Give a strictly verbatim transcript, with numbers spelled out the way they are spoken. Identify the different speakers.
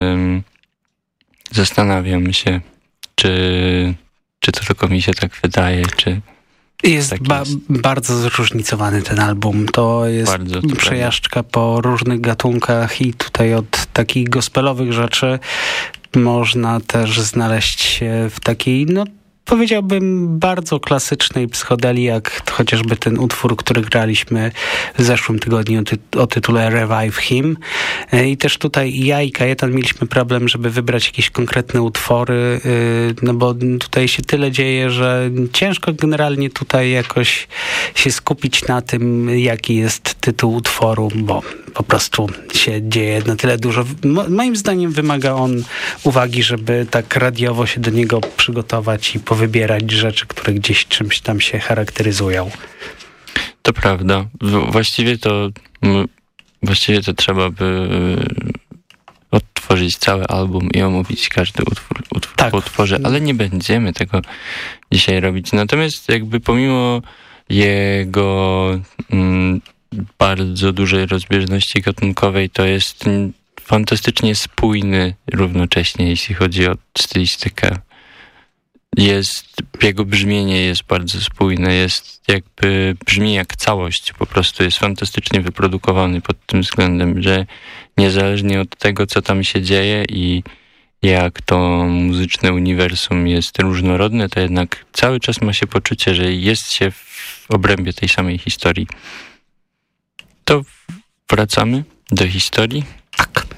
Speaker 1: um, zastanawiam się, czy, czy to tylko mi się tak wydaje, czy...
Speaker 2: Jest,
Speaker 1: tak
Speaker 2: ba-
Speaker 1: jest
Speaker 2: bardzo zróżnicowany ten album. To jest
Speaker 1: bardzo, to
Speaker 2: przejażdżka po różnych gatunkach i tutaj od takich gospelowych rzeczy można też znaleźć się w takiej, no powiedziałbym, bardzo klasycznej psychodelii, jak chociażby ten utwór, który graliśmy w zeszłym tygodniu o, ty- o tytule Revive Him. I też tutaj ja i Kajetan mieliśmy problem, żeby wybrać jakieś konkretne utwory, no bo tutaj się tyle dzieje, że ciężko generalnie tutaj jakoś się skupić na tym, jaki jest tytuł utworu, bo po prostu się dzieje na tyle dużo. Mo- moim zdaniem wymaga on uwagi, żeby tak radiowo się do niego przygotować i powybierać rzeczy, które gdzieś czymś tam się charakteryzują.
Speaker 1: To prawda. W- właściwie to m, właściwie to trzeba by odtworzyć cały album i omówić każdy utwór, utwór
Speaker 2: Tak.
Speaker 1: po utworze, ale nie będziemy tego dzisiaj robić. Natomiast jakby pomimo jego mm, bardzo dużej rozbieżności gatunkowej, to jest mm, fantastycznie spójny równocześnie, jeśli chodzi o stylistykę. Jest, jego brzmienie jest bardzo spójne, jest jakby, brzmi jak całość, po prostu jest fantastycznie wyprodukowany pod tym względem, że niezależnie od tego, co tam się dzieje i jak to muzyczne uniwersum jest różnorodne, to jednak cały czas ma się poczucie, że jest się w obrębie tej samej historii. To wracamy do historii.
Speaker 2: Tak.